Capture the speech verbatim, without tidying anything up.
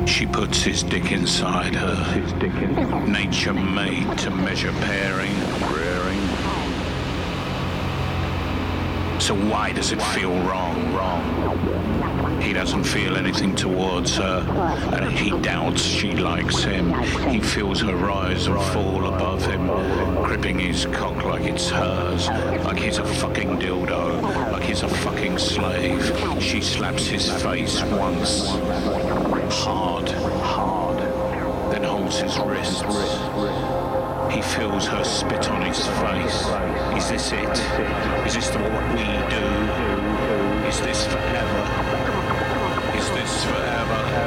She puts his dick inside her. Nature made to measure pairing, rearing. So why does it feel wrong, wrong? He doesn't feel anything towards her, and he doubts she likes him. He feels her rise and fall above him, gripping his cock like it's hers, like he's a fucking dildo, like he's a fucking slave. She slaps his face once, hard, hard, then holds his wrists. He feels her spit on his face. Is this it? Is this the what we do? Is this forever? Is this forever?